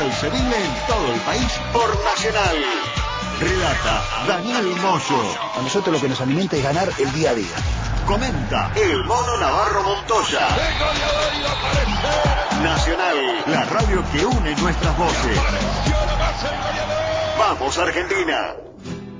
fútbol se vive en todo el país por Nacional. Relata Daniel Moyo. A nosotros lo que nos alimenta es ganar el día a día. Comenta el Mono Navarro Montoya. Nacional, la radio que une nuestras voces. ¡Vamos, Argentina!